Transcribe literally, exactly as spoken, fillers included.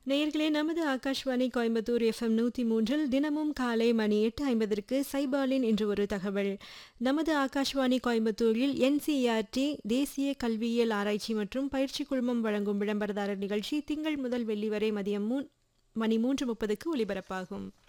நேயர்களே, நமது ஆகாஷ்வாணி கோயம்புத்தூர் எஃப்எம் நூற்றி மூன்றில் தினமும் காலை மணி எட்டு ஐம்பதற்கு சைபாலின் இன்று ஒரு தகவல். நமது ஆகாஷ்வாணி கோயம்புத்தூரில் என்சிஇஆர்டி தேசிய கல்வியியல் ஆராய்ச்சி மற்றும் பயிற்சி குழுமம் வழங்கும் விளம்பரதாரர் நிகழ்ச்சி திங்கள் முதல் வெள்ளி வரை மதியம் மூ மணி மூன்று முப்பதுக்கு ஒலிபரப்பாகும்.